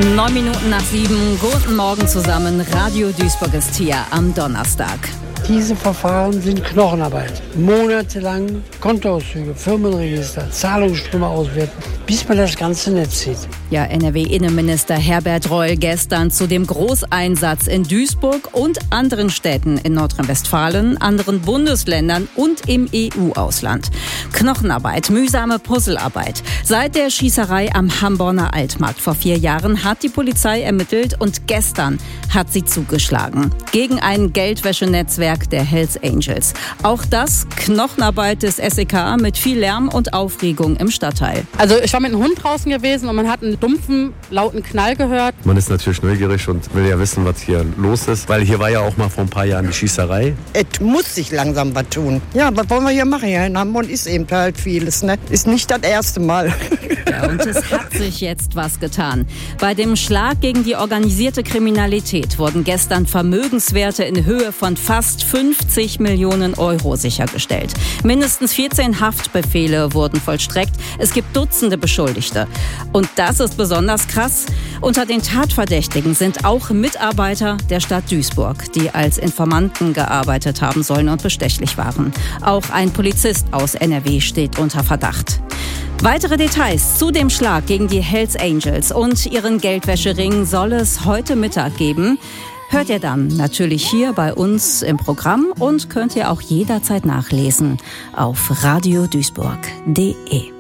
7:09. Guten Morgen zusammen. Radio Duisburg ist hier am Donnerstag. Diese Verfahren sind Knochenarbeit. Monatelang Kontoauszüge, Firmenregister, Zahlungsströme auswerten, bis man das ganze Netz sieht. Ja, NRW-Innenminister Herbert Reul gestern zu dem Großeinsatz in Duisburg und anderen Städten in Nordrhein-Westfalen, anderen Bundesländern und im EU-Ausland. Knochenarbeit, mühsame Puzzlearbeit. Seit der Schießerei am Hamborner Altmarkt vor 4 Jahren hat die Polizei ermittelt und gestern hat sie zugeschlagen. Gegen ein Geldwäschenetzwerk der Hells Angels. Auch das Knochenarbeit des SEK mit viel Lärm und Aufregung im Stadtteil. Also ich war mit einem Hund draußen gewesen und man hat einen dumpfen, lauten Knall gehört. Man ist natürlich neugierig und will ja wissen, was hier los ist, weil hier war ja auch mal vor ein paar Jahren die Schießerei. Es muss sich langsam was tun. Ja, was wollen wir hier machen? Hier in Hamburg ist eben halt vieles, ne? Ist nicht das erste Mal. Ja, und es hat sich jetzt was getan. Bei dem Schlag gegen die organisierte Kriminalität wurden gestern Vermögenswerte in Höhe von fast 50 Millionen Euro sichergestellt. Mindestens 14 Haftbefehle wurden vollstreckt. Es gibt Dutzende Beschuldigte. Und das ist besonders krass. Unter den Tatverdächtigen sind auch Mitarbeiter der Stadt Duisburg, die als Informanten gearbeitet haben sollen und bestechlich waren. Auch ein Polizist aus NRW steht unter Verdacht. Weitere Details zu dem Schlag gegen die Hells Angels und ihren Geldwäschering soll es heute Mittag geben. Hört ihr dann natürlich hier bei uns im Programm und könnt ihr auch jederzeit nachlesen auf radioduisburg.de.